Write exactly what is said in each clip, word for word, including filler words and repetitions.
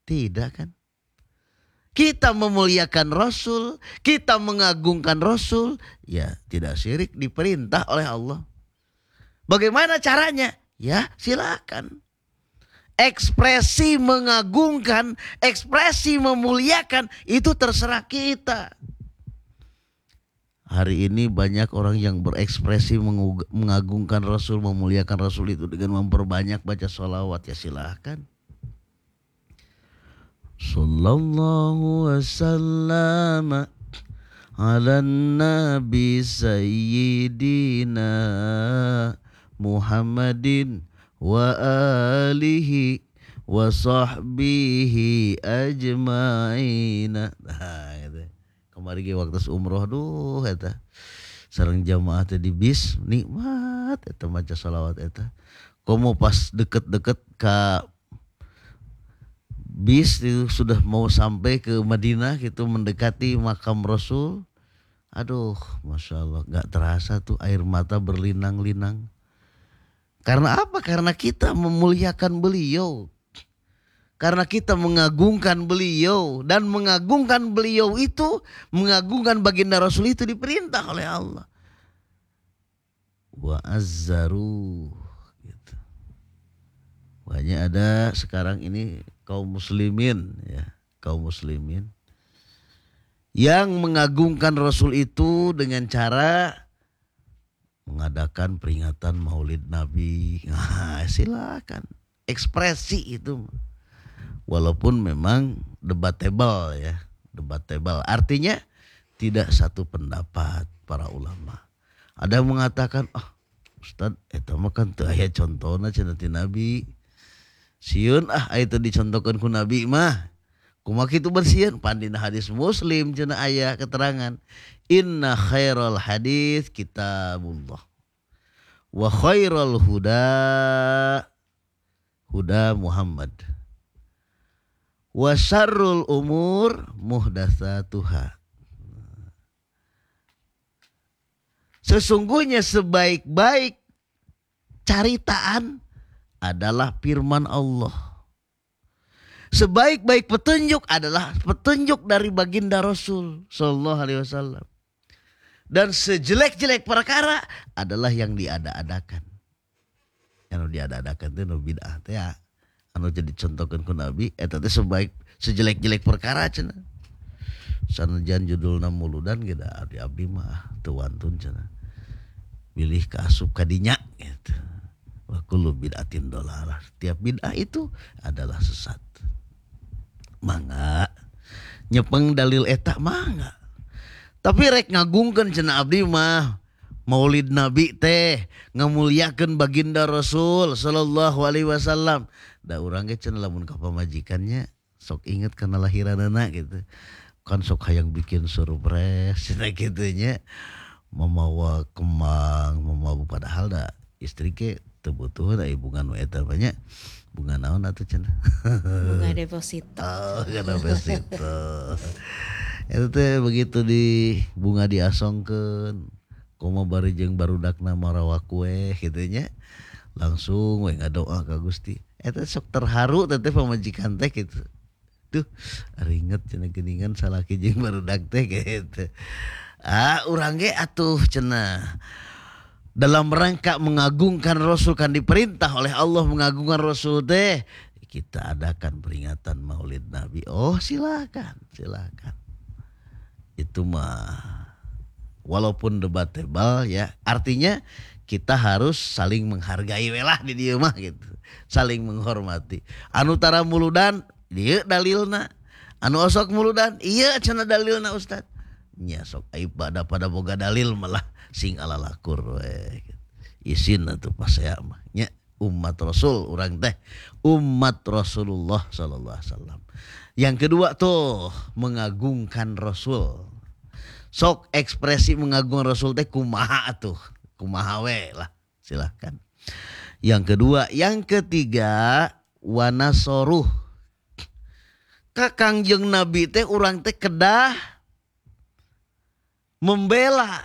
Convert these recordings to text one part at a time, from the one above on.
Tidak kan? Kita memuliakan Rasul, kita mengagungkan Rasul, ya tidak syirik, diperintah oleh Allah. Bagaimana caranya? Ya silakan. Ekspresi mengagungkan, ekspresi memuliakan itu terserah kita. Hari ini banyak orang yang berekspresi mengagungkan Rasul, memuliakan Rasul itu dengan memperbanyak baca sholawat, ya silakan. Sallallahu wasallam ala nabi sayyidina Muhammadin wa alihi wa sahbihi ajma'ina. Nah, gitu. Kemarin ge waktu umroh duh eta. Sareng jamaah teh di bis nikmat eta maca shalawat eta. Komo pas deket-deket ka bis itu sudah mau sampai ke Madinah gitu, mendekati makam Rasul. Aduh, Masya Allah, gak terasa tuh air mata berlinang-linang. Karena apa? Karena kita memuliakan beliau. Karena kita mengagungkan beliau. Dan mengagungkan beliau itu, mengagungkan baginda Rasul itu diperintah oleh Allah. Wa azzaru gitu. Banyak ada sekarang ini kaum muslimin ya, kaum muslimin yang mengagungkan Rasul itu dengan cara mengadakan peringatan Maulid Nabi. Nah, silakan ekspresi itu, walaupun memang debatable ya, debatable. Artinya tidak satu pendapat para ulama. Ada yang mengatakan, ah Ustad, eta mah kan teu aya contohna cenah ti Nabi. Sieun ah itu dicontohkan ku Nabi mah. Kumaha kitu bersieun? Pandina hadis Muslim cenah aya keterangan. Inna khairal hadis kitabullah. Wa khairal huda huda Muhammad. Wa syarrul umur muhdatsatuha. Sesungguhnya sebaik-baik caritaan adalah firman Allah. Sebaik-baik petunjuk adalah petunjuk dari baginda Rasul sallallahu alaihi wasallam. Dan sejelek-jelek perkara adalah yang diada-adakan. Yang diada-adakan itu nu bid'ah teh ya. Anu jadi contohkeun ku Nabi eta teh sebaik sejelek-jelek perkara cenah. Sanajan judulna muludan ge da abdi abdi mah teu wantun cenah. Pilih kaasup kadinya gitu. Wa kullu bid'atin dolalah. Tiap bid'ah itu adalah sesat. Mangga nyepeng dalil eta mangga. Tapi rek ngagungkeun cenah abdi mah Maulid Nabi teh ngamuliakeun baginda Rasul sallallahu alaihi wasallam. Da urang ge cenah lamun ka pamajikannya sok inget kana lahiranana gitu. Kan sok hayang bikin surprise cenah kitu nya. Memawa kembang, memawa padahal da istri ke teu butuh da bunga nu eta banyak. Bunga naon atuh cenah? Bunga deposito. Oh, bunga deposito. Itu teh begitu di bunga diasongkeun, komo bari jeung barudakna marawa kue kitu nya. Langsung we ngadoa ka Gusti. Eta sok terharu teh pamajikan teh kitu. Duh, ari inget cenah geuningan salaki jeung barudak teh kitu. Ah, urang ge atuh cenah. Dalam rangka mengagungkan Rasul kan diperintah oleh Allah mengagungkan Rasul teh. Kita adakan peringatan Maulid Nabi. Oh, silakan, silakan. Itu mah walaupun debatable ya, artinya kita harus saling menghargai welah di dieu mah gitu. Saling menghormati. Anu tara muludan, dieu dalilna. Anu osok muludan, ieu cenah dalilna Ustaz. Nya sok aib pada pada boga dalil malah sing alalakur we. Isin atuh pas saya mah nya umat Rasul urang teh umat Rasulullah sallallahu alaihi wasallam. Yang kedua tuh mengagungkan Rasul. Sok ekspresi mengagungkan Rasul teh kumaha atuh? Kumaha we lah, silakan. Yang kedua, yang ketiga wanasoruh. Ka Kangjeng Nabi teh urang teh kedah membela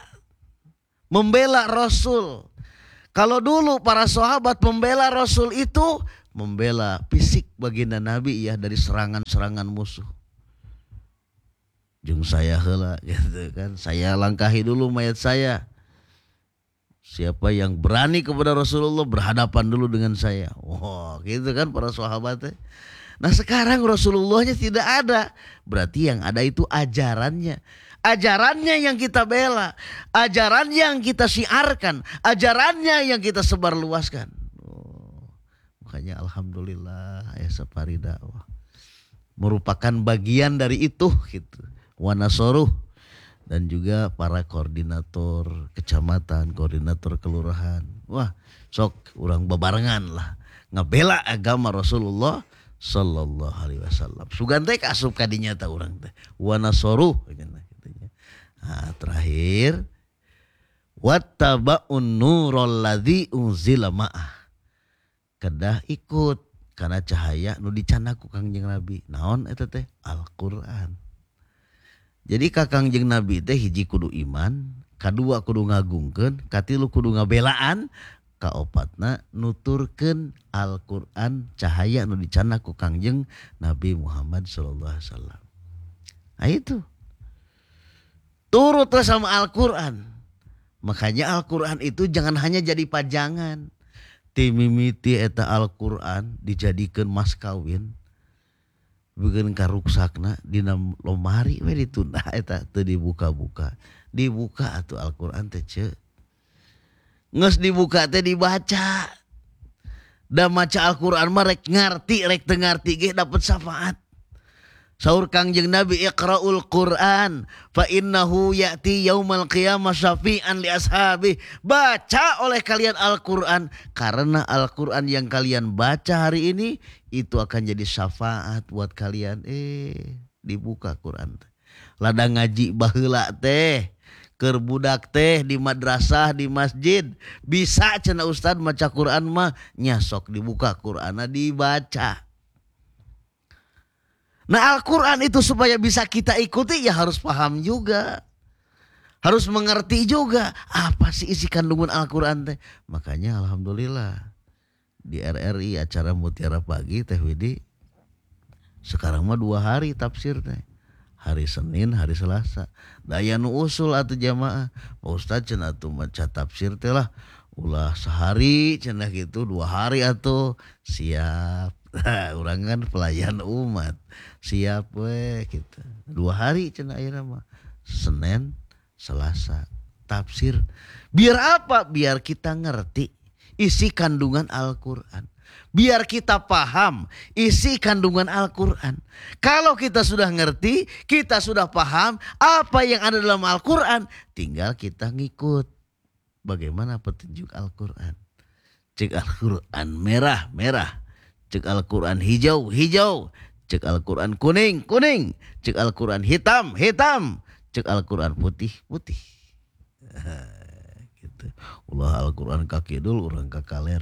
membela Rasul. Kalau dulu para sahabat membela Rasul itu membela fisik baginda Nabi ya dari serangan-serangan musuh. Jung saya heula gitu kan. Saya langkahi dulu mayat saya. Siapa yang berani kepada Rasulullah berhadapan dulu dengan saya. Wah, wow, gitu kan para sahabatnya. Nah sekarang Rasulullahnya tidak ada. Berarti yang ada itu ajarannya. Ajarannya yang kita bela. Ajarannya yang kita siarkan. Ajarannya yang kita sebarluaskan. Oh, makanya alhamdulillah ya sapari dakwah. Merupakan bagian dari itu gitu. Wanasoruh. Dan juga para koordinator kecamatan, koordinator kelurahan. Wah sok orang bebarengan lah. Ngabela agama Rasulullah sallallahu alaihi wasallam. Sugan teh kaasup kadinya ta urang teh. Wa nasaruh gitu. Nah, terakhir wattaba'un nurul ladzi unzila ma'ah. Kedah ikut karena cahaya nu dicana ku Kangjeng Nabi. Naon eta teh? Al-Qur'an. Jadi ka Kangjeng Nabi teh hiji kudu iman, kadua kudu ngagungkeun, katilu kudu ngabelaan, kaopatna nuturkeun Al-Qur'an cahaya nu dicana ku Kangjeng Nabi Muhammad sallallahu alaihi wasallam. Nah itu. Turutlah sama Al-Qur'an. Makanya Al-Qur'an itu jangan hanya jadi pajangan. Timimiti eta Al-Qur'an dijadikeun mas kawin. Bikin karuksakna dina lomari we ditunda eta teu dibuka-buka. Dibuka atuh Al-Qur'an teh ceuk. Nges dibuka teh dibaca. Da maca Al-Qur'an mah rek ngarti rek teu ngarti ge dapat syafaat. Saur Kangjeng Nabi iqra'ul Qur'an fa innahu ya'ti yaumal qiyamah syafi'an li ashabi. Baca oleh kalian Al-Qur'an karena Al-Qur'an yang kalian baca hari ini itu akan jadi syafaat buat kalian. Eh dibuka Qur'an. Lada ngaji baheula teh keur budak teh di madrasah di masjid bisa cenah ustad maca Qur'an mah nyasok dibuka Qur'anna dibaca. Nah Al-Quran itu supaya bisa kita ikuti ya harus paham juga. Harus mengerti juga apa sih isi kandungan Al-Quran teh. Makanya alhamdulillah di R R I acara Mutiara Pagi Teh Widi sekarang mah dua hari tafsir teh. Hari Senin, hari Selasa. Daya nu usul atuh jamaah. Pak Ustaz cenah atuh maca tafsir teh lah. Ulah sehari cenah gitu, dua hari atuh siap. Urang kan pelayan umat siap we gitu. Dua hari cenah ayeuna mah Senin Selasa tafsir. Biar apa? Biar kita ngerti isi kandungan Al-Qur'an. Biar kita paham isi kandungan Al-Qur'an. Kalau kita sudah ngerti, kita sudah paham apa yang ada dalam Al-Qur'an, tinggal kita ngikut bagaimana petunjuk Al-Qur'an. Cek Al-Qur'an merah, merah. Cek Al-Quran hijau, hijau. Cek Al-Quran kuning, kuning. Cek Al-Quran hitam, hitam. Cek Al-Quran putih, putih. Gitu. Ulah Al-Quran kakidul, orang kakaler.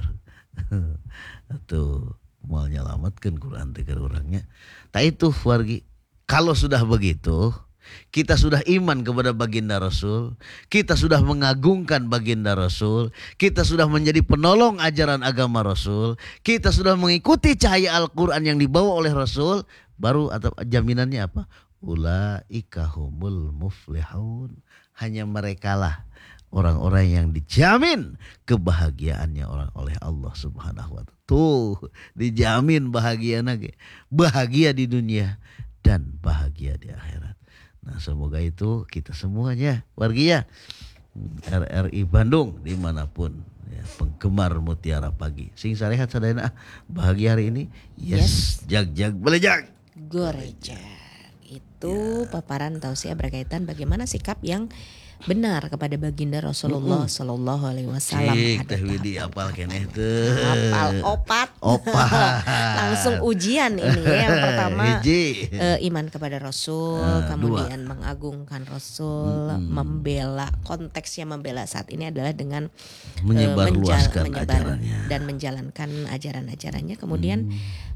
Atau mau nyelamatkan Quran teker orangnya. Tak itu wargi. Kalau sudah begitu, kita sudah iman kepada baginda Rasul, kita sudah mengagungkan baginda Rasul, kita sudah menjadi penolong ajaran agama Rasul, kita sudah mengikuti cahaya Al-Quran yang dibawa oleh Rasul, baru atau jaminannya apa? Ulaika humul muflihun. Hanya merekalah orang-orang yang dijamin kebahagiaannya orang oleh Allah Subhanahu wa taala. Tuh, dijamin bahagia nage, bahagia di dunia dan bahagia di akhirat. Nah semoga itu kita semuanya warga R R I Bandung dimanapun ya, penggemar Mutiara Pagi sing sarehat sadayana bahagia hari ini yes, yes. Jag-jag belejag Goreja itu ya. Paparan tausiah berkaitan bagaimana sikap yang benar kepada baginda Rasulullah mm-hmm. Sallallahu Alaihi Wasallam. Teh Widi apal keneh teh. Apal opat. Opat. Langsung ujian ini ya. Yang pertama uh, iman kepada Rasul, uh, kemudian dua. Mengagungkan Rasul, mm-hmm. membela. Konteksnya membela saat ini adalah dengan menyebar, uh, menjal- menyebar dan menjalankan ajaran-ajarannya. Kemudian mm.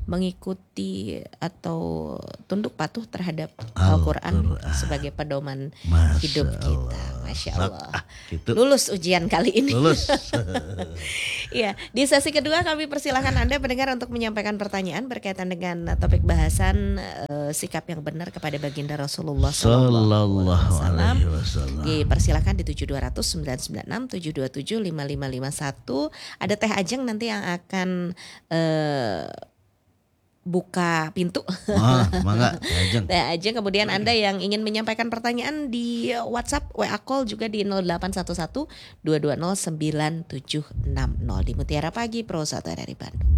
mengikuti atau tunduk patuh terhadap Al-Quran Al-Quran sebagai pedoman Masya hidup kita. Allah. Masya Sak, Allah. ah, gitu. Lulus ujian kali ini. Lulus. Iya, di sesi kedua kami persilahkan Anda pendengar untuk menyampaikan pertanyaan berkaitan dengan topik bahasan uh, sikap yang benar kepada baginda Rasulullah Sallallahu alaihi wasallam. Dipersilakan di tujuh dua nol nol sembilan sembilan enam tujuh dua tujuh lima lima lima satu. Ada Teh Ajeng nanti yang akan uh, buka pintu. Ah, mangga Teh Ajeng. Teh Ajeng. Kemudian Anda yang ingin menyampaikan pertanyaan di WhatsApp, W A call juga di nol delapan satu satu dua dua nol sembilan tujuh enam nol di Mutiara Pagi Pro satu dari Bandung.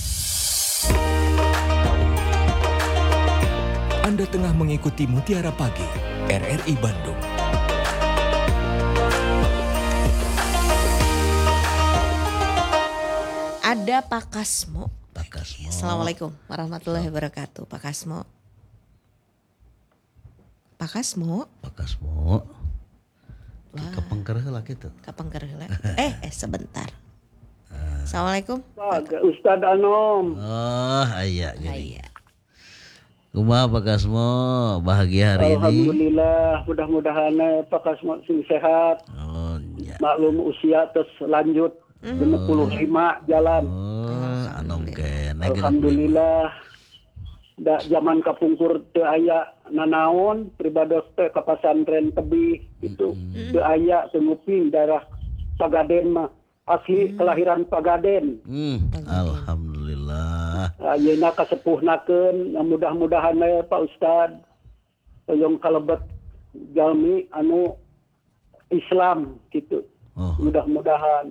Anda tengah mengikuti Mutiara Pagi R R I Bandung. Ada Pak Kasmo. Pak Kasmo. Assalamualaikum warahmatullahi wabarakatuh. Pak Kasmo. Pak Kasmo. Pak Kasmo. Kapengker heula kitu. Kapengker heula. Eh, eh sebentar. Assalamualaikum. Pak Ustad Anom. Oh, aya gini. Aya. Kumaha Pak Kasmo? Bahagia hari ini? Alhamdulillah, mudah-mudahan Pak Kasmo sing sehat. Oh, ya. Maklum usia terus lanjut lima puluh lima jalan. Oh, anom kene. Alhamdulillah. Da zaman kapungkur teu aya nanaon pribados teh ka pasantren tebih itu teu aya teu nguping daerah Pagaden mah asli kelahiran Pagaden. Hmm, alhamdulillah. Ayeuna kasepuhnakeun mudah-mudahan we Pak Ustad hoyong kalebet jalmi anu Islam gitu. Oh. Mudah-mudahan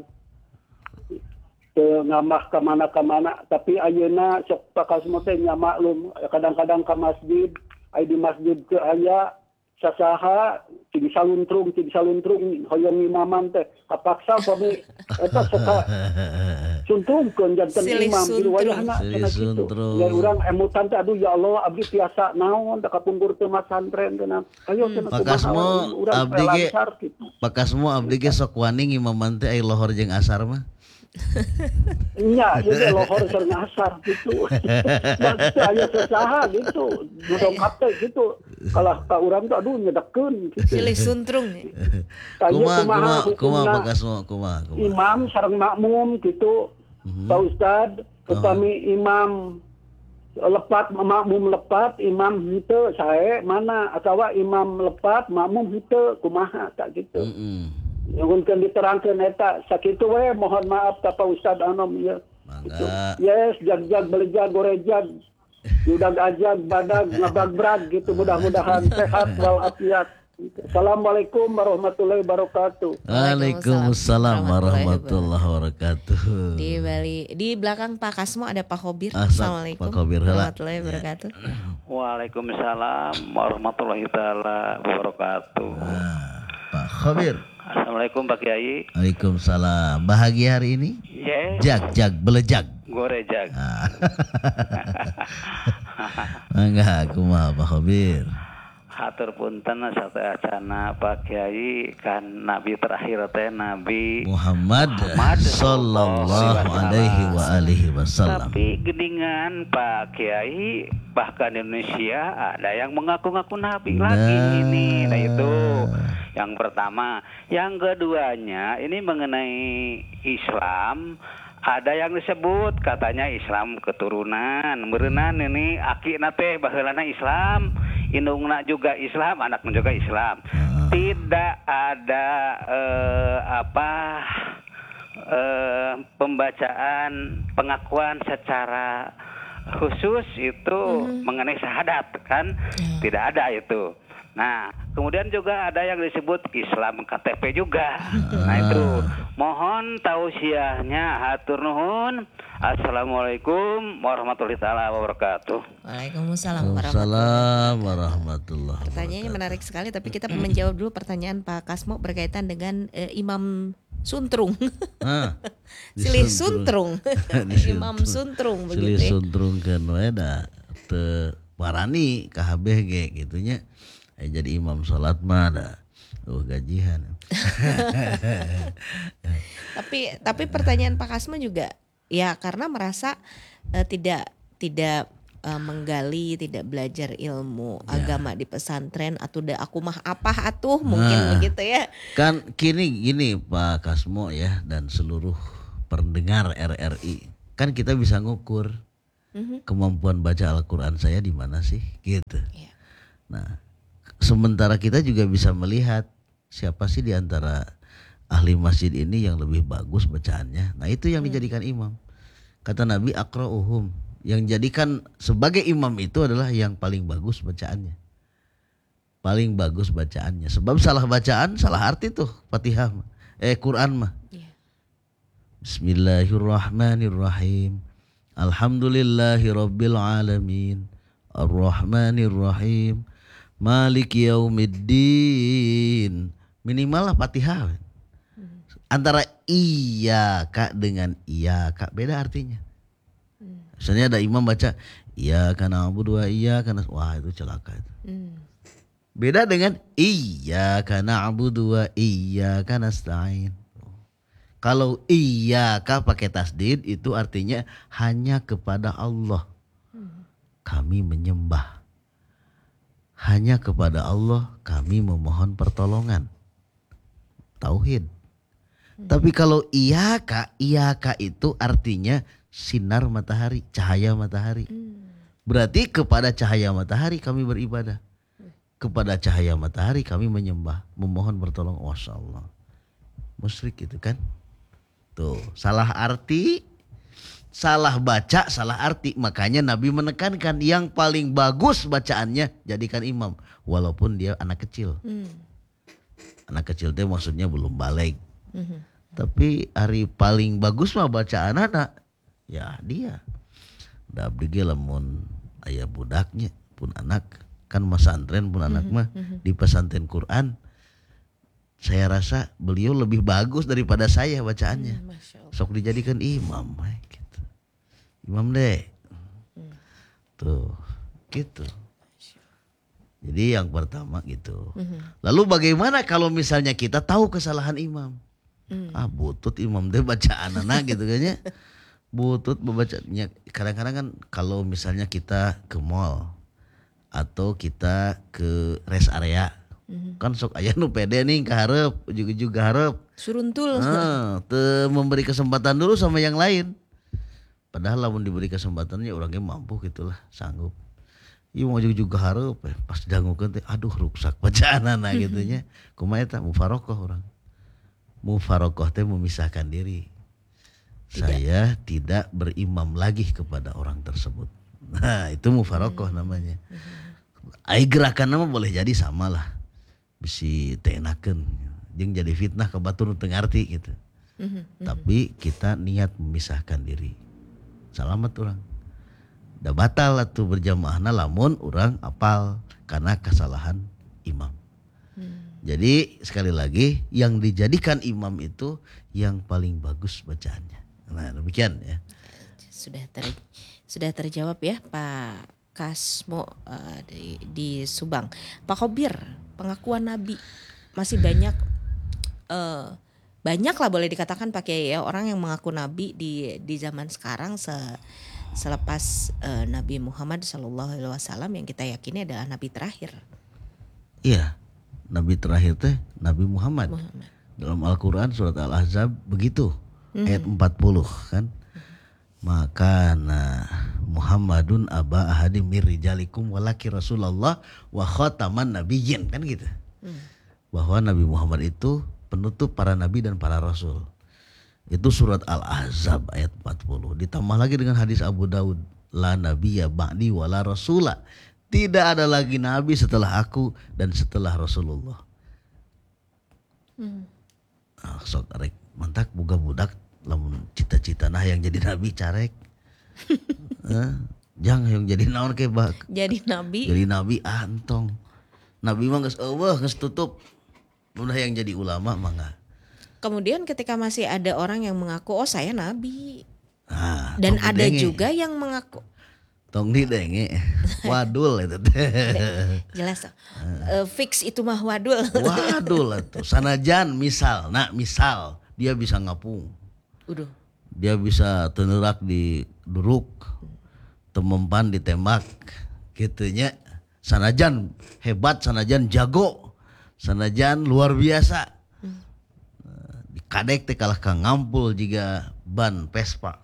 teu ngamah ka mana-kamana tapi ayeuna sok Pak Kasmo teh nya maklum kadang-kadang ka masjid aya di masjid teu aya sasaha cing saluntrung cing saluntrung hoyong imaman teh kapaksa pami eta soka suntrungkeun janten Silih imam di suntrung. wayahna Silih cenah kitu suntrung. ya urang emutan teh aduh ya Allah abdi tiasa naon da kapungkur teu masantren teh nah ayo cenah Pak Kasmo, abdi ge gitu. Pak Kasmo abdi ge sok wani ngimaman teh aya lohor jeung asar mah. Nya, jadi lohor sering asar gitu. Maksudnya aya sasaha gitu. Duduk hate gitu. Kalau ka urang tuh aduh nyedekeun gitu. Silih suntrung. Kumaha kumaha kumaha hukumna Pak Kasmo kumaha kumaha. imam sareng makmum gitu. Pak Ustad, upami imam lepat makmum lepat imam henteu sae mana atawa imam lepat makmum henteu kumaha tak gitu. Heeh. Yang diterangkan eta sakitu we mohon maaf ka Pak Ustad Anom ya. Gitu. Mangga. Yes, jag-jag belejag gorejag. Yudag ajag badag ngabagbrag gitu mudah-mudahan sehat walafiat. Assalamualaikum warahmatullahi wabarakatuh. Waalaikumsalam warahmatullahi wabarakatuh. Di Bali, di belakang Pak Kasmo ada Pak Khobir. Ah, Assalamualaikum Pak Khobir heula. warahmatullahi wabarakatuh. Waalaikumsalam warahmatullahi taala wabarakatuh. Ah, Pak Khobir. Assalamualaikum Pak Kiai. Waalaikumsalam. Bahagia hari ini? Yes. Jag jag belejag. Gorejag. Ah. Mangga kumaha Pak Khobir. Hatur punten sateacana Pak Kiai kan nabi terakhir teh Nabi Muhammad, Muhammad sallallahu alaihi wa alihi wasallam. Tapi gedingan Pak Kiai bahkan di Indonesia ada yang mengaku-ngaku nabi Nah. lagi ini. Nah itu yang pertama. Yang keduanya ini mengenai Islam. Ada yang disebut katanya Islam keturunan, meureunan ini akina teh baheulana Islam, indungna juga Islam, anakna juga Islam. Tidak ada eh, apa eh, pembacaan pengakuan secara khusus itu mm-hmm. mengenai syahadat kan, yeah. Tidak ada itu. Nah, kemudian juga ada yang disebut Islam K T P juga. Nah itu, mohon tausiahnya hatur nuhun. Assalamualaikum warahmatullahi taala wabarakatuh. Waalaikumsalam Waalaikumsalam warahmatullahi wabarakatuh. Pertanyaannya menarik sekali, tapi kita menjawab dulu pertanyaan Pak Kasmo berkaitan dengan eh, Imam Suntrung. Ah, Silih Suntrung. Imam Suntrung Silih begitu. suntrung kan we da teu parani ka H B G gitunya. Eh, jadi imam salat mah da uh gajihan. Tapi tapi pertanyaan Pak Kasmo juga ya karena merasa eh, tidak tidak uh, menggali, tidak belajar ilmu ya. Agama di pesantren atau da aku mah apa atuh mungkin nah, begitu ya. Kan kini gini Pak Kasmo ya dan seluruh pendengar R R I, kan kita bisa ngukur mm-hmm. kemampuan baca Al-Quran saya di mana sih gitu. Ya. Nah, sementara kita juga bisa melihat siapa sih di antara ahli masjid ini yang lebih bagus bacaannya. Nah, itu yang dijadikan imam. Kata Nabi aqra'uhum, yang jadikan sebagai imam itu adalah yang paling bagus bacaannya. Paling bagus bacaannya. Sebab salah bacaan, salah arti tuh Fatihah eh Quran mah. Yeah. Bismillahirrahmanirrahim. Alhamdulillahirabbil alamin. Arrahmanirrahim. Maliki yaumiddin. Minimal lah Fatihah. Antara iya kak dengan iya kak beda artinya. Misalnya ada imam baca iya karena abu dua iya karena wah itu celaka itu. Hmm. Beda dengan iya karena abu dua iya karena stain. Kalau iya kak pakai tasdid itu artinya hanya kepada Allah hmm. kami menyembah. Hanya kepada Allah kami memohon pertolongan. Tauhid. Hmm. Tapi kalau iyaka, iyaka itu artinya sinar matahari, cahaya matahari. Hmm. Berarti kepada cahaya matahari kami beribadah. Kepada cahaya matahari kami menyembah, memohon pertolongan. Masya Allah. Musyrik itu kan. Tuh, salah arti, salah baca, salah arti. Makanya Nabi menekankan yang paling bagus bacaannya jadikan imam. Walaupun dia anak kecil. Hmm. Anak kecil itu maksudnya belum balik. Mm-hmm. Tapi hari paling bagus mah bacaan anak ya dia. Da abdi ge lamun aya budaknya pun anak kan pesantren pun anak mm-hmm. mah mm-hmm. di pesantren Quran. Saya rasa beliau lebih bagus daripada saya bacaannya. Mm, sok dijadikan imam gitu. Imam deh. Mm. Tuh, gitu. Jadi yang pertama gitu. Mm-hmm. Lalu bagaimana kalau misalnya kita tahu kesalahan imam? Hmm. Ah butut imam deh bacaan anak gitu kayaknya. Butut membacanya. Kadang-kadang kan kalau misalnya kita ke mall atau kita ke rest area, hmm. kan sok aya nu pede nih keharep, ujug-ujug hareup. Suruntul. Nah, te memberi kesempatan dulu sama yang lain. Padahal lamun diberi kesempatannya orangnya mampu gitulah, sanggup. Ieu mau ujug-ujug hareup pas dangukeun teh aduh ruksak bacaan anak gitu nya. Kumaha eta mufaroqah urang. Mufaroqah teh memisahkan diri. Tidak. Saya tidak berimam lagi kepada orang tersebut. Nah itu mufaroqah hmm. namanya. Hmm. Ai gerakan nama boleh jadi sama lah. Bisi teenakeun. Jeung jadi fitnah ke batur teu ngarti gitu. Hmm. Hmm. Tapi kita niat memisahkan diri. Salamet orang. Da batal atuh berjamaahna lamun orang apal karena kesalahan imam. Hmm. Jadi sekali lagi yang dijadikan imam itu yang paling bagus bacaannya. Nah demikian ya. Sudah ter, sudah terjawab ya Pak Kasmo uh, di, di Subang. Pak Khobir, pengakuan Nabi masih banyak, uh, banyak lah boleh dikatakan pakai ya orang yang mengaku Nabi di di zaman sekarang se, selepas uh, Nabi Muhammad Shallallahu Alaihi Wasallam yang kita yakini adalah Nabi terakhir. Iya. Nabi terakhir teh Nabi Muhammad. Muhammad. Dalam Al-Quran surat Al-Ahzab begitu mm-hmm. ayat empat puluh kan. Mm-hmm. Maka nah, Muhammadun aba ahadim mir rijalikum walaki Rasulullah wa khataman nabiyyin kan gitu. Mm. Bahwa Nabi Muhammad itu penutup para nabi dan para rasul. Itu surat Al-Ahzab ayat empat puluh. Ditambah lagi dengan hadis Abu Daud, la nabiyya ba'di wala rasula. Tidak ada lagi nabi setelah aku dan setelah Rasulullah. Hmm. Ah, sok arek mantak boga budak lamun cita-cita nah yang jadi nabi carek. eh, jang yang jadi naon ke bak. Jadi nabi. Jadi nabi ah entong. Nabi mah geus eueuh geus tutup. Udah yang jadi ulama mah enggak. Kemudian ketika masih ada orang yang mengaku oh saya nabi. Ah, dan ada denge. Juga yang mengaku tong di denge wadul itu teh. Jelas uh, fix itu mah wadul. Wadul atuh. Sanajan misal, nah misal dia bisa ngapung. Udah. Dia bisa tenerak di duruk. temempan ditembak gitunya. Sanajan hebat, sanajan jago, sanajan luar biasa. Hmm. Dikadek teh kalah ka ngampul jiga ban Vespa.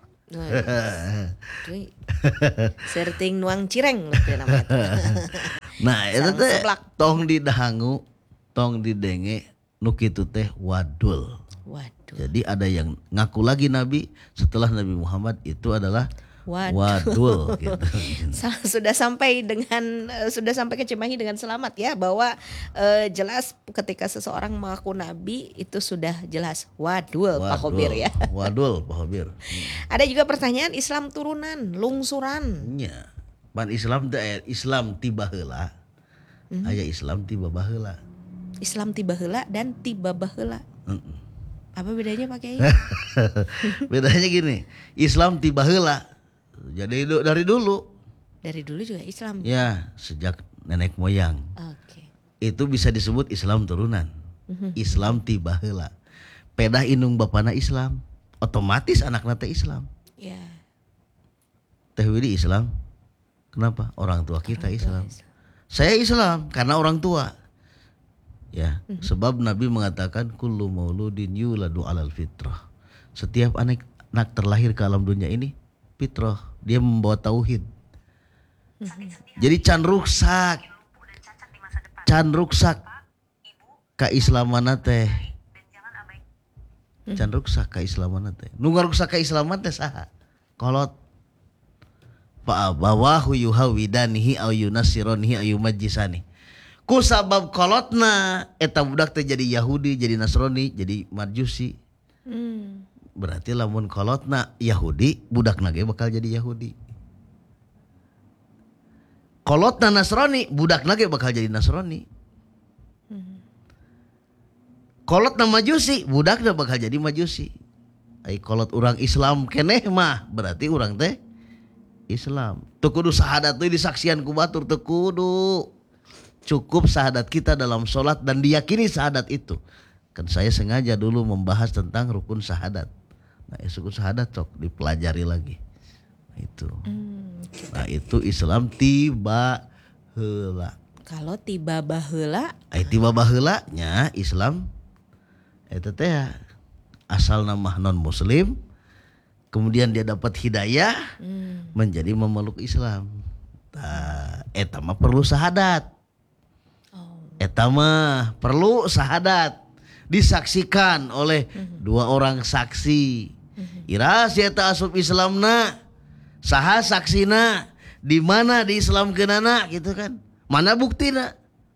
Serting nuang cireng gitu namanya. Nah, eta Sareng teh seblak. tong didahangu, tong didenge nu kitu teh wadul. Waduh. Jadi ada yang ngaku lagi Nabi setelah Nabi Muhammad itu adalah Waduh. wadul gitu. Sa- Sudah sampai dengan eh, sudah sampai ke Cimahi dengan selamat ya, bahwa eh, jelas ketika seseorang mengaku nabi itu sudah jelas wadul, Pak Khobir ya. Wadul Pak Khobir. Ada juga pertanyaan Islam turunan, lungsuran. Nya. Pan Islam teh aya Islam tiba heula. Aya Islam tiba baheula. Islam tiba heula dan tiba baheula. Heeh. Apa bedanya Pak Kiai? Bedanya gini, Islam tiba heula. Jadi du- dari dulu Dari dulu juga Islam. ya sejak nenek moyang. Oke. Itu bisa disebut Islam turunan. Islam tiba heula. Pedah indung bapana Islam, otomatis anakna teh Islam. Ya. Teh Widi Islam. Kenapa? Orang tua kita Orang tua Islam. Islam. Saya Islam karena orang tua. Ya, sebab Nabi mengatakan kullu mauludin yuladu alal fitrah. Setiap anak anak terlahir ke alam dunia ini fitrah, dia membawa tauhid. Jadi can ruksak. Can ruksak keislaman teh. Can ruksak keislaman teh. Nu ngaruksak keislaman teh saha? Kolot. Fa abawahu yuhawidanihi aw yunasironihi aw yumajjisani. Ku sabab kolotna eta budak teh jadi Yahudi, jadi Nasrani, jadi Majusi. Hmm. Berarti lamun kolotna Yahudi, budakna ge bakal jadi Yahudi. Kolotna Nasrani, budakna ge bakal jadi Nasrani. Kolotna Majusi, budakna bakal jadi Majusi. Ai kolot urang Islam keneh mah, berarti urang teh Islam. Teu kudu sahadat teh disaksian ku batur, teu kudu. Cukup sahadat kita dalam sholat dan diyakini sahadat itu. Kan saya sengaja dulu membahas tentang rukun sahadat. Nah, rukun sahadat cok dipelajari lagi. Nah, itu. Hmm, Nah, itu Islam tiba heula. Kalau tiba baheula, Ai tiba baheula nya Islam eta teh asal nama non muslim, kemudian dia dapat hidayah hmm, menjadi memeluk Islam. Nah, eta mah perlu sahadat. oh, Eta mah perlu sahadat disaksikan oleh dua orang saksi. Ira si eta asup Islamna, saha saksina, di mana di Islam kenana gitu kan? Mana buktina?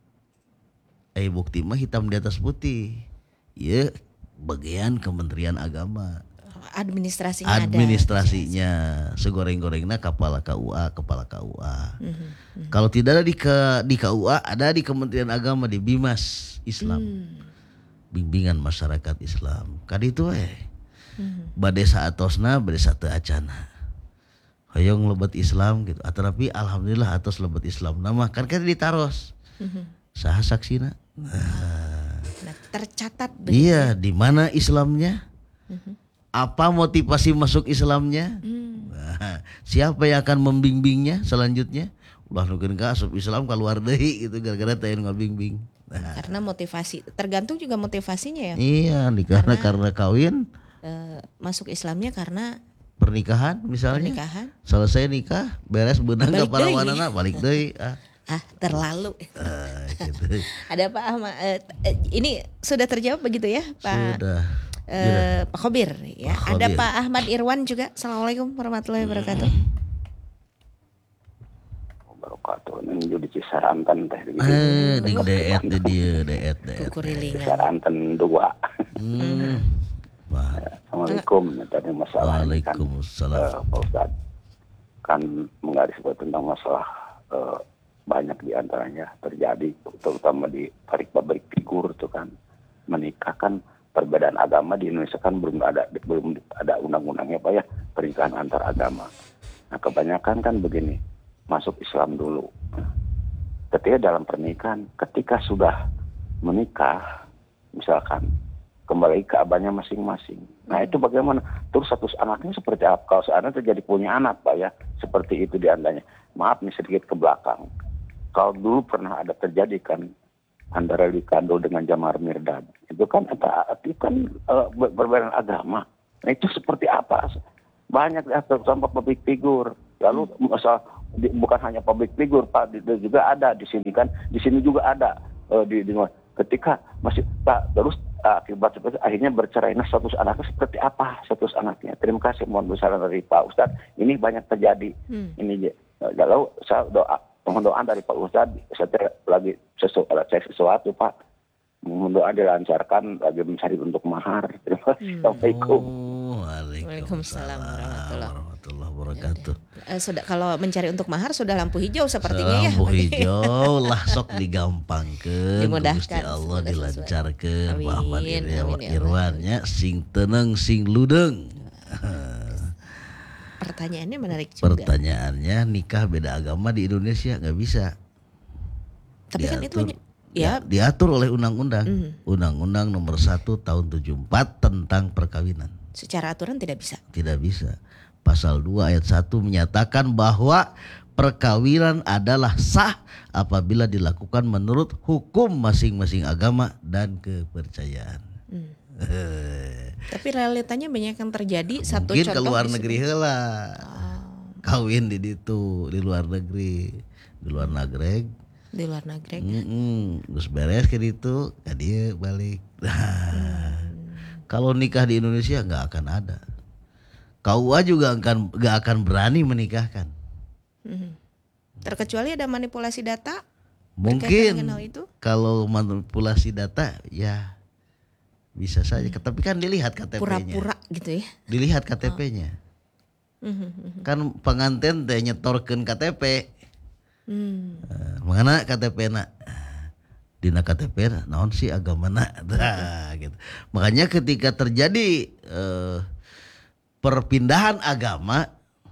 Eh bukti mah hitam di atas putih. Ya bagian Kementerian Agama. administrasinya ada. Administrasinya segoreng-gorengna kepala K U A, kepala K U A. Kalau tidak ada di ke, di K U A, ada di Kementerian Agama di Bimas Islam. Hmm. Bimbingan masyarakat Islam. Kadi itu eh. Bade saatosna, bade sate acana. Hoyong lebet Islam gitu. Tapi alhamdulillah atos lebet Islam. Nama kan kan ditaros. Saha saksina? Nah, Nah, tercatat begitu. iya, di mana Islamnya? Apa motivasi masuk Islamnya? Hmm. Nah, siapa yang akan membimbingnya selanjutnya? Ulah nukeun ka asup Islam keluar deui gitu gara-gara teu ngabimbing. Nah, Karena motivasi, tergantung juga motivasinya ya. iya, nikahna Karena- karena kawin, Eh, masuk Islamnya karena pernikahan misalnya. pernikahan. Selesai nikah, beres beunang ka Balik para deui. wanana balik deui. Ah, Ah, terlalu. ah, gitu. Ada Pak Ahmad. eh, eh, ini sudah terjawab begitu ya, Pak? Sudah. eh, Pak Khobir ya. Pak Ada Khobir. Pak Ahmad Irwan juga. Assalamualaikum warahmatullahi wabarakatuh. Wabarakatuh. Ini jadi Cisaranten teh. Eh, ning deet di dieu, deet deet. Kukurilingan. Cisaranten dua. Hmm. Wah, Assalamualaikum. Tadi masalah ini kan, Waalaikumsalam. eh, Pak Ustadz kan menggarisbawahi tentang masalah eh, banyak diantaranya terjadi, terutama di pabrik-pabrik figur tuh kan, menikah kan perbedaan agama di Indonesia kan belum ada belum ada undang-undangnya Pak ya, pernikahan antar agama. Nah kebanyakan kan begini, masuk Islam dulu. Ketika dalam pernikahan, ketika sudah menikah, misalkan kembali ke abahnya masing-masing. Nah itu bagaimana? Terus status anaknya seperti apa? Kalau seandainya terjadi punya anak Pak ya, seperti itu diandanya. Maaf nih sedikit ke belakang. Kalau dulu pernah ada terjadi kan antara Ricardo dengan Jamar Mirdad. Itu kan itu kan uh, berbeda agama. Nah itu seperti apa? Banyak ya sampai public figure. Lalu masalah bukan hanya public figure Pak, itu juga ada di sini kan. Di sini juga ada uh, di, di ketika masih Pak terus akibat seperti akhirnya bercerai. Nah status anaknya seperti apa status anaknya? Terima kasih, mohon besaran dari Pak Ustadz. Ini banyak terjadi. Hmm. Ini lalu saya doa mohon doa dari Pak Ustadz. Saya lagi sesuatu, sesuatu Pak. Mohon doa dilancarkan lagi mencari untuk mahar. Terima kasih. Hmm. Assalamualaikum. Oh, Waalaikumsalam warahmatullahi wabarakatuh. Eh, sudah kalau mencari untuk mahar sudah lampu hijau sepertinya lampu ya. Lampu hijau lah sok digampangkeun. Dimudahkan. Allah dilancarkeun. Amin. Muhammad Amin, ya Irwannya sing tenang sing ludeng. Pertanyaannya menarik juga. Pertanyaannya nikah beda agama di Indonesia nggak bisa. Tapi diatur, kan itu hanya ya diatur oleh undang-undang. Mm. Undang-undang nomor satu tahun tujuh puluh empat tentang perkawinan. Secara aturan tidak bisa. Tidak bisa. Pasal dua ayat satu menyatakan bahwa perkawinan adalah sah apabila dilakukan menurut hukum masing-masing agama dan kepercayaan. Hmm. Tapi realitanya banyak yang terjadi. Satu mungkin contoh ke luar negeri heula. Oh. Kawin di ditu di luar negeri, di luar nagreg. Di luar negeri. Terus beres ke ditu, ka dieu balik. Hmm. Kalau nikah di Indonesia nggak akan ada. K U A juga akan nggak akan berani menikahkan. Hmm. Terkecuali ada manipulasi data. Mungkin itu? Kalau manipulasi data ya bisa saja. Hmm. Tapi kan dilihat K T P-nya. Pura-pura gitu ya. Dilihat K T P-nya. Oh. Kan pengantin teh nyetorkeun K T P. Hmm. Uh, mangana K T P-na? Dina K T P naon sih agamana? Nah, gitu. Makanya ketika terjadi uh, perpindahan agama,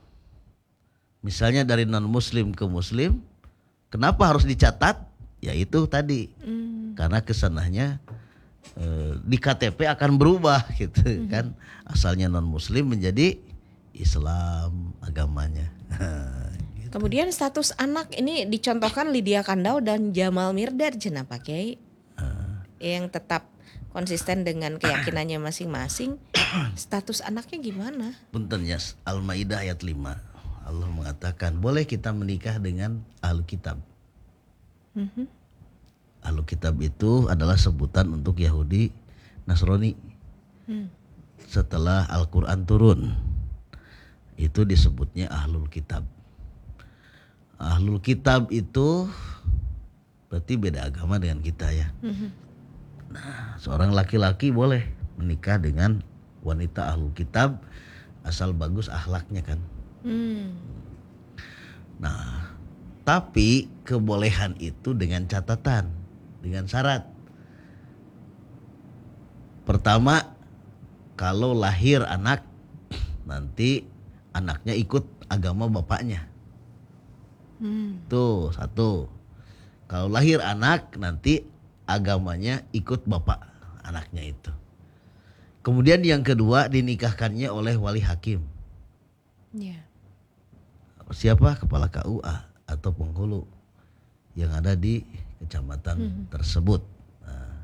misalnya dari non muslim ke muslim, kenapa harus dicatat? Ya itu tadi, mm. karena kesananya e, di K T P akan berubah gitu mm. kan, asalnya non muslim menjadi Islam agamanya. Gitu. Kemudian status anak ini dicontohkan Lydia Kandau dan Jamal Mirdad, cenah Pak Kiai, uh. yang tetap konsisten dengan keyakinannya masing-masing. Status anaknya gimana? Punten ya, Al-Maidah ayat lima. Allah mengatakan boleh kita menikah dengan ahlu kitab. Mm-hmm. Ahlu kitab itu adalah sebutan untuk Yahudi, Nasrani. Mm. Setelah Al-Quran turun, itu disebutnya ahlul kitab. Ahlul kitab itu berarti beda agama dengan kita ya. Mm-hmm. Nah, seorang laki-laki boleh menikah dengan wanita ahlul kitab asal bagus akhlaknya kan. Hmm. Nah, tapi kebolehan itu dengan catatan, dengan syarat. Pertama, kalau lahir anak, nanti anaknya ikut agama bapaknya. Hmm. Tuh satu. Kalau lahir anak, nanti agamanya ikut bapak anaknya itu. Kemudian yang kedua dinikahkannya oleh wali hakim. Yeah. Siapa? Kepala K U A atau penghulu yang ada di kecamatan hmm. tersebut. Nah,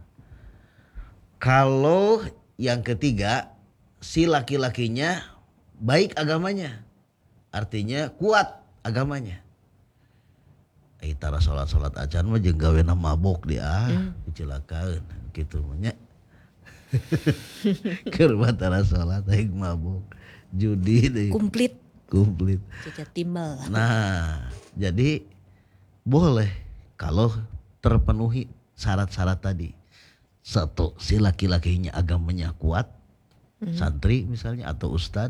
kalau yang ketiga si laki-lakinya baik agamanya, artinya kuat agamanya. Itara sholat-sholat acan mah jeung gawena mabok dia hmm. kecelakaan gitu nya. Keur batara sholat aing mabok. Judi deh. Komplit. Komplit. Cacat timbal. Nah, jadi boleh kalau terpenuhi syarat-syarat tadi. Satu, si laki-lakinya agamanya kuat, hmm. santri misalnya atau ustad.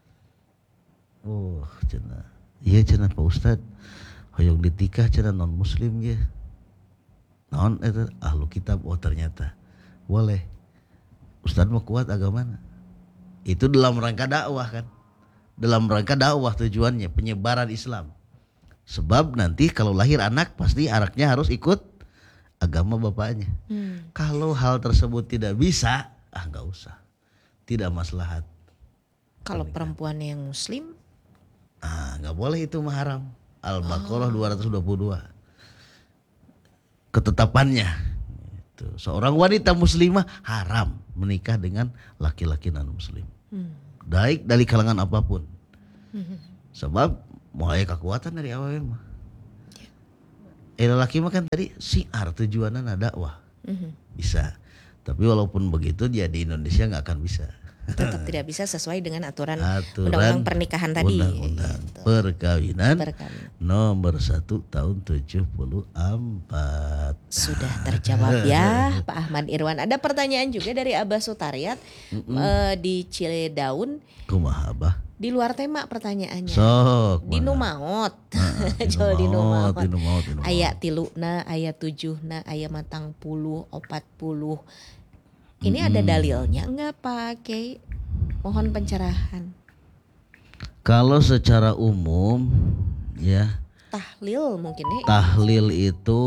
Oh, cenah. Iya cenah Pak Ustad. Hoyong ditikah cenah non muslim ya. Non itu ahlu kitab. Oh ternyata boleh. Ustad mah kuat agamana. Itu dalam rangka dakwah kan. Dalam rangka dakwah tujuannya penyebaran Islam. Sebab nanti kalau lahir anak pasti anaknya harus ikut agama bapaknya. Hmm. Kalau hal tersebut tidak bisa, ah nggak usah, tidak maslahat. Kalau perempuan yang muslim, Ah nggak boleh, itu mah haram. Al-Baqarah dua ratus dua puluh dua ketetapannya. Itu. Seorang wanita muslimah haram menikah dengan laki-laki non muslim. Baik dari kalangan apapun. Sebab mulai kekuatan dari awal mah. Eh lelaki mah kan tadi siar tujuannya dakwah. Bisa. Tapi walaupun begitu dia di Indonesia nggak akan bisa. tetap tidak bisa sesuai dengan aturan, Aturan undang-undang pernikahan tadi. Undang-undang Gitu. perkawinan Perkawinan. nomor satu tahun tujuh puluh empat. Sudah terjawab ya Pak Ahmad Irwan. Ada pertanyaan juga dari Abah Sutariat eh, di Ciledaun. Kumaha Abah? Di luar tema pertanyaannya. Sok. Di mana? Numaot. Nah, di Jol di Numaot, Numaot. di Numaot, di Numaot. Ayat tiluna, ayat tujuhna, ayat matang puluh, opat puluh. Ini ada dalilnya enggak Pak Kiai? Mohon pencerahan. Kalau secara umum ya, Tahlil mungkin ya. tahlil itu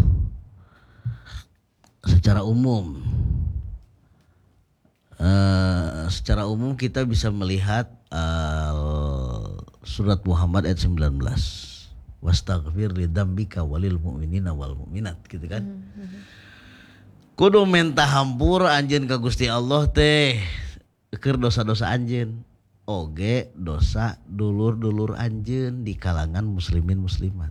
secara umum eh, secara umum kita bisa melihat eh, surat Muhammad ayat sembilan belas. Wastaghfir lidzambika walil mu'minina wal mu'minat gitu kan. Kudu minta hampur anjeun ka Gusti Allah teh keur dosa-dosa anjeun. Oge dosa dulur-dulur anjeun di kalangan muslimin muslimat.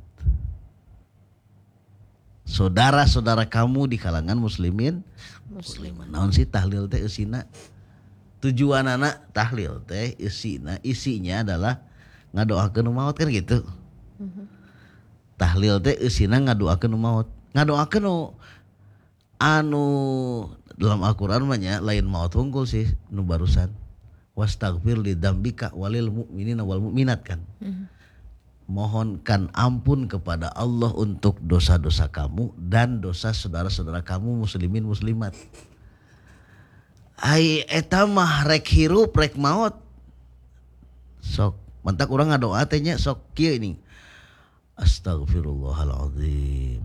Saudara-saudara kamu di kalangan muslimin muslimat. Naon sih tahlil teh eusina? Tujuanana tahlil teh isina isinya adalah ngadoakeun maut kan gitu. Tahlil teh eusina ngadoakeun maut. Ngadoakeun nu anu dalam Al-Qur'an mah nya lain maut hungkul sih nu barusan. Wastaghfir lidzambika walil mu'minina wal mu'minat kan. Mohonkan ampun kepada Allah untuk dosa-dosa kamu dan dosa saudara-saudara kamu muslimin muslimat. Ai eta mah rek hirup rek maut. Sok mantak urang ngadoa teh nya sok kieu ini. Astaghfirullahaladzim.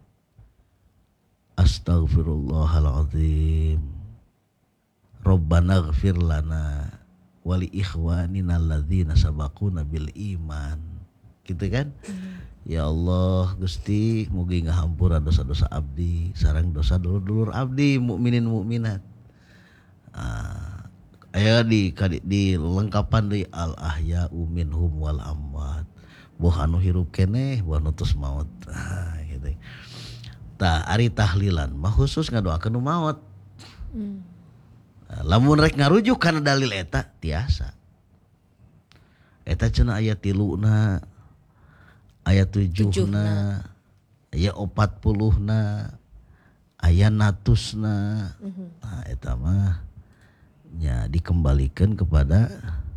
Astaghfirullahaladzim. Rabbana ighfir lana wali ikhwanina alladzina sabaquna bil iman. Gitu kan? Ya Allah Gusti mugi ngahampura dosa-dosa abdi sareng dosa dulur-dulur abdi mukminin mukminat. Ah, aya di di lengkapan di al ahya'u minhum wal amwat. Boh anu hirup keneh boh anu tos maut. Ah, gitu. Tah ari tahlilan mah khusus ngadoakeun nu maot. Hmm. Nah, lamun rek ngarujuk kana dalil eta tiasa. Eta cenah aya tiluna, aya tujuhna, aya opat puluhna, aya natusna. Nah eta mah nya dikembalikan kepada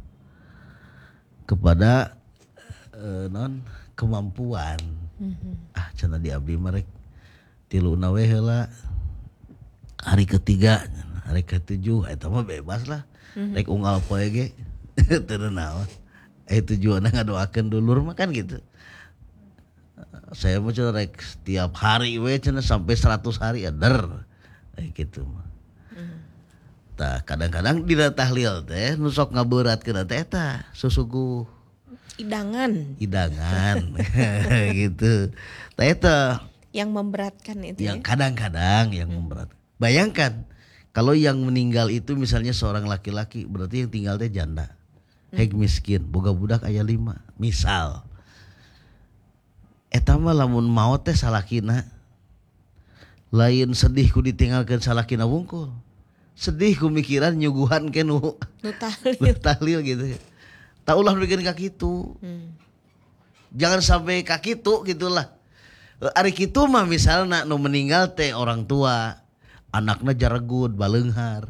kepada eh, non kemampuan. Ah cenah di abdi mah rek tiluna we heula. Hari ketiga, hari ketujuh eta mah bebas lah. Rek unggal poe ge teu naon. Eh tujuanna ngadoakeun dulur mah kan gitu. Saya mah cenah rek setiap hari we cenah sampai seratus hari eder. Kayak gitu mah. Tah kadang-kadang dina tahlil teh nu sok ngabeuratkeun teh eta susuguh Idangan hidangan gitu. Tah eta yang memberatkan itu yang ya. kadang-kadang yang memberat. Bayangkan kalau yang meninggal itu misalnya seorang laki-laki berarti yang tinggal teh janda. Heg miskin, boga budak aya lima. Misal. Eta mah lamun maot teh salakina lain sedih ku ditinggalkeun salakina wungkul. Sedih ku mikiran nyuguhan ke nu Nu tahlil. nu tahlil gitu. Tak ulah bikin ka kitu. Hmm. Jangan sampai ka kitu gitulah. Ari kitu mah misalna nu meninggal teh orang tua, anakna jaregut, baleunghar.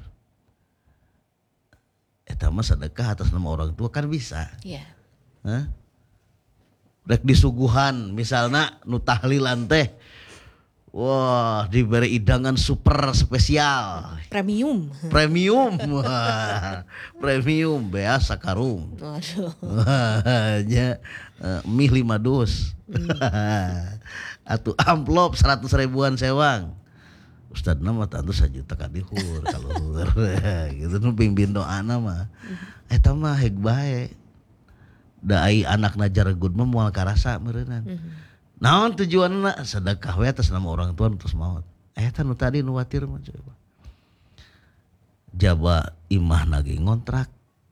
Eta mah sedekah atas nama orang tua kan bisa. Iya. Hah? Rek disuguhan misalna nu tahlilan teh. Wah, diberi hidangan super spesial. Premium. Premium. Wah, premium bea sakarung. Waduh. Wah, nya eh, mie lima dus. Atuh amplop seratus ribuan sewang. Ustad nama tentu sajuta kadihur kaluhur gitu nu pimpin doana mah eta mah heg bae da ai anakna jaregut mah moal karasa meureunnan naon tujuanna sedekah we atas nama orang tua terus maot eta nu tadi nu watir mah coba jaba imah nage ngontrak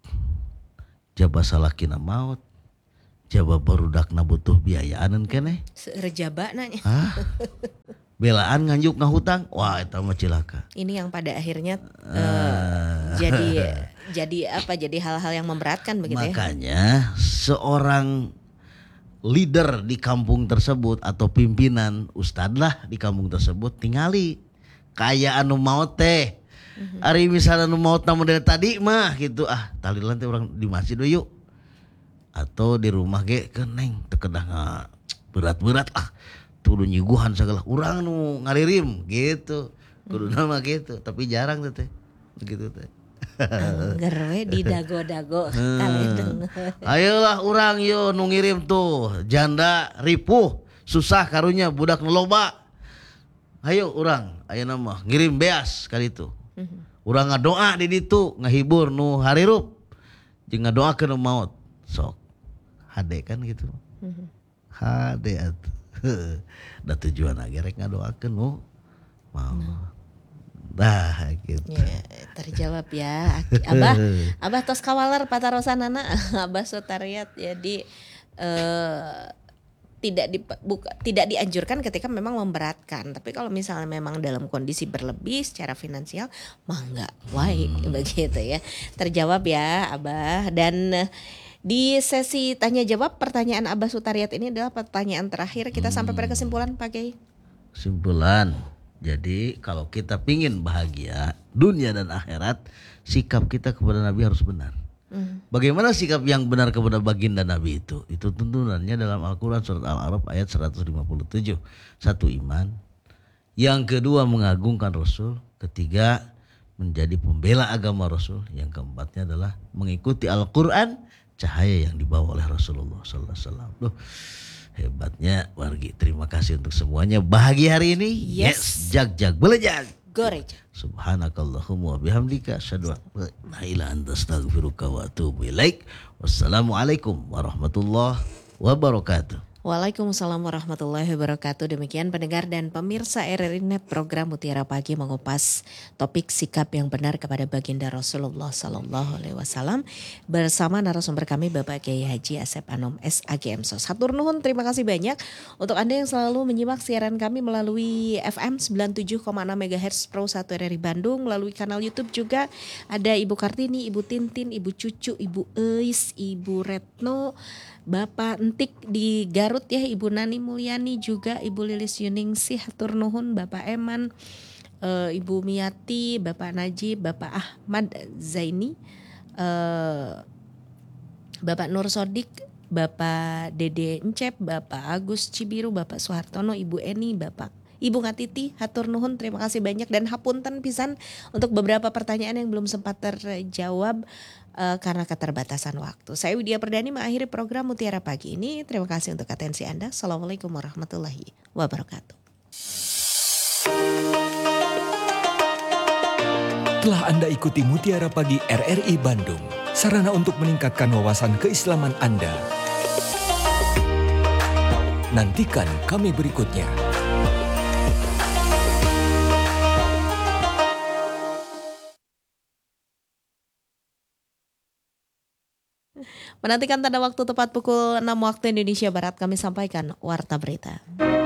jaba salakina maot jaba barudakna butuh biayaan keneh Rejaba nanya. hah belaan nganjuk ngahutang wah itu mah cilaka Ini yang pada akhirnya uh, jadi jadi apa? Jadi hal-hal yang memberatkan begitu ya. makanya seorang leader di kampung tersebut atau pimpinan ustad lah di kampung tersebut tingali kaya anu maot teh. Mm-hmm. Ari misalnya anu maot na model tadi mah gitu ah talilan teh orang di masjid yuk atau di rumah ge keneng teu kedah berat-berat ah. Tuh nyuguhan segala urang nu ngalirim gitu kudu nama gitu tapi jarang tuh teh begitu teh angger we di dago-dago kalendeng. Ayolah urang yo nu ngirim tuh janda ripuh susah karunya budak nu loba ayo urang ayeuna mah ngirim beas kali itu urang ngadoa di ditu ngahibur nu harirup jeung ngadoakeun nu maot sok hade kan gitu hade atuh da tujuan agerek ngadoakeun nu mau. Dah gitu. Ya, terjawab ya. Abah, Abah tos kawaler patarosanana Abah Sutariat jadi eh, tidak di, buka, tidak dianjurkan ketika memang memberatkan. Tapi kalau misalnya memang dalam kondisi berlebih secara finansial mah enggak wae hmm. begitu ya. Terjawab ya Abah dan di sesi tanya jawab pertanyaan Abah Sutariat ini adalah pertanyaan terakhir kita hmm. sampai pada kesimpulan Pak Kiai. Kesimpulan, jadi kalau kita pingin bahagia dunia dan akhirat, sikap kita kepada Nabi harus benar. Hmm. Bagaimana sikap yang benar kepada baginda Nabi itu? Itu tuntunannya dalam Al-Quran surat Al-A'raf ayat seratus lima puluh tujuh. Satu iman, yang kedua mengagungkan Rasul, ketiga menjadi pembela agama Rasul, yang keempatnya adalah mengikuti Al-Quran, cahaya yang dibawa oleh Rasulullah sallallahu alaihi wasallam. Loh, hebatnya wargi. Terima kasih untuk semuanya. Bahagia hari ini. Yes. Yes. Jag jag belejag. Goreja. Subhanakallahumma wa bihamdika asyhadu an la ilaha illa anta astaghfiruka wa atubu ilaik. Wassalamualaikum warahmatullahi wabarakatuh. Waalaikumsalam warahmatullahi wabarakatuh. Demikian pendengar dan pemirsa R R I Net program Mutiara Pagi mengupas topik sikap yang benar kepada baginda Rasulullah Sallallahu Alaihi Wasallam bersama narasumber kami Bapak Kiai Haji Asep Anom S A G M S O S. Hatur nuhun, terima kasih banyak untuk Anda yang selalu menyimak siaran kami melalui F M sembilan puluh tujuh koma enam megahertz Pro satu R R I Bandung, melalui kanal YouTube juga ada Ibu Kartini, Ibu Tintin, Ibu Cucu, Ibu Eis, Ibu Retno, Bapak Entik di Garut ya, Ibu Nani Mulyani juga, Ibu Lilis Yuningsih, hatur nuhun, Bapak Eman, e, Ibu Miati, Bapak Najib, Bapak Ahmad Zaini, e, Bapak Nur Sodik, Bapak Dede Encep, Bapak Agus Cibiru, Bapak Suhartono, Ibu Eni, Bapak Ibu Ngatiti, hatur nuhun, terima kasih banyak dan hapunten pisan untuk beberapa pertanyaan yang belum sempat terjawab uh, karena keterbatasan waktu. Saya Widya Perdani mengakhiri program Mutiara Pagi ini. Terima kasih untuk atensi Anda. Assalamualaikum warahmatullahi wabarakatuh. Telah Anda ikuti Mutiara Pagi R R I Bandung, sarana untuk meningkatkan wawasan keislaman Anda. Nantikan kami berikutnya. Menantikan tanda waktu tepat pukul enam waktu Indonesia Barat, kami sampaikan Warta Berita.